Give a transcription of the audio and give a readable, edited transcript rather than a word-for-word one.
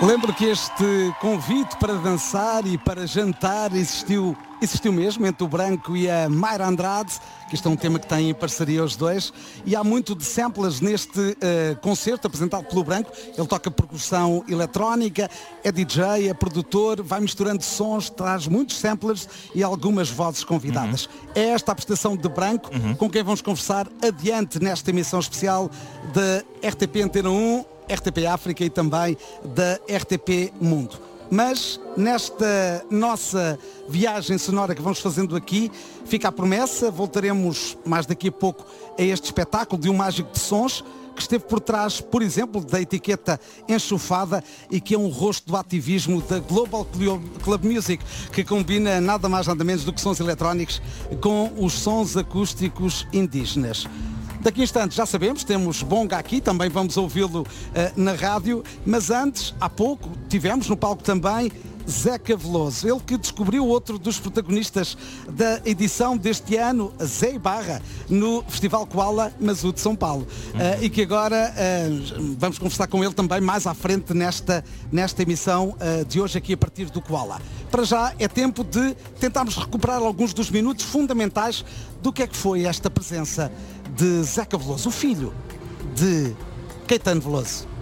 Lembro que este convite para dançar e para jantar existiu mesmo entre o Branco e a Mayra Andrade, que este é um tema que tem em parceria os dois, e há muito de samples neste concerto apresentado pelo Branco. Ele toca percussão eletrónica, é DJ, é produtor, vai misturando sons, traz muitos samplers e algumas vozes convidadas. É esta a prestação de Branco, com quem vamos conversar adiante nesta emissão especial da RTP Antena 1, RTP África e também da RTP Mundo. Mas nesta nossa viagem sonora que vamos fazendo aqui, fica a promessa, voltaremos mais daqui a pouco a este espetáculo de um mágico de sons que esteve por trás, por exemplo, da etiqueta Enxofada e que é um rosto do ativismo da Global Club Music, que combina nada mais nada menos do que sons eletrónicos com os sons acústicos indígenas. Daqui a instantes, já sabemos, temos Bonga aqui, também vamos ouvi-lo na rádio, mas antes, há pouco, tivemos no palco também Zeca Veloso, ele que descobriu outro dos protagonistas da edição deste ano, Zé Ibarra, no Festival Koala Mazu de São Paulo. E que agora vamos conversar com ele também mais à frente nesta emissão de hoje aqui a partir do Koala. Para já é tempo de tentarmos recuperar alguns dos minutos fundamentais do que é que foi esta presença de Zeca Veloso, o filho de Caetano Veloso.